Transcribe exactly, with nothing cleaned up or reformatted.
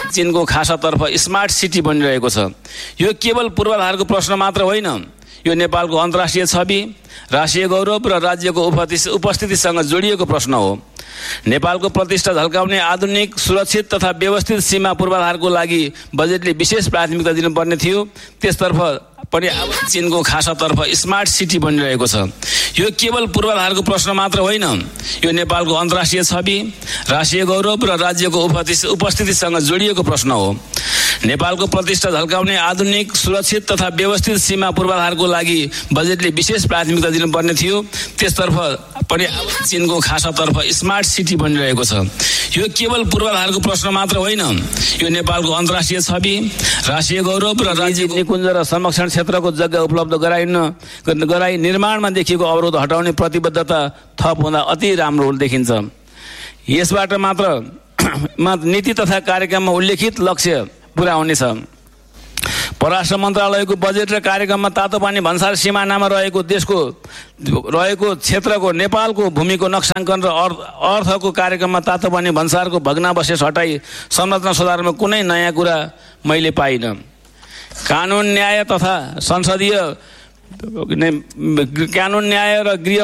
चीनको खासातर्फ smart city बनिरहेको छ। यो केवल पूर्वाधारको प्रश्न मात्र होइन, यो नेपालको अन्तर्राष्ट्रिय छवि, राष्ट्रिय गौरव र राज्यको उपस्थितिसँग जोडिएको प्रश्न हो। नेपालको प्रतिष्ठा झल्काउने आधुनिक, सुरक्षित तथा व्यवस्थित सीमा पूर्वाधारको लागि बजेटले विशेष प्राथमिकता दिनुपर्ने थियो। त्यसतर्फ पनि चीनको खासातर्फ स्मार्ट सिटी बनिरहेको छ। यो केवल पूर्वाधारको प्रश्न मात्र होइन, यो नेपालको अन्तर्राष्ट्रिय छवि, राष्ट्रिय गौरव र राज्यको उपस्थितिसँग जोडिएको प्रश्न हो। नेपालको प्रतिष्ठा झल्काउने आधुनिक, सुरक्षित तथा व्यवस्थित सीमा पूर्वाधारको लागि बजेटले विशेष प्राथमिकता दिनुपर्ने थियो। त्यसतर्फ पनि चीनको खासातर्फ स्मार्ट सिटी बनिरहेको छ। यो केवल पूर्वाधारको प्रश्न मात्र होइन, यो नेपालको अन्तर्राष्ट्रिय छवि, राष्ट्रिय गौरव र राज्य निकुञ्ज र संरक्षण क्षेत्रको जग्गा उपलब्ध गराइन गराई निर्माणमा देखिएको अवरोध हटाउने प्रतिबद्धता थप हुँदा अति राम्रो देखिन्छ। यसबाट मात्र नीति तथा कार्यक्रममा उल्लेखित लक्ष्य पूरा हुनेछ। परराष्ट्र मन्त्रालयको बजेट र कार्यक्रममा तातोपानी भन्सार सिमानामा रहेको देशको रहेको क्षेत्रको नेपालको भूमिको नक्साङ्कन र अर्थको कार्यक्रममा तातोपानी भन्सारको भग्नावशेष हटाई संरचना सुधारमा कुनै नयाँ कुरा मैले पाइनँ। कानुन न्याय तथा संसदीय कानुन न्याय र गृह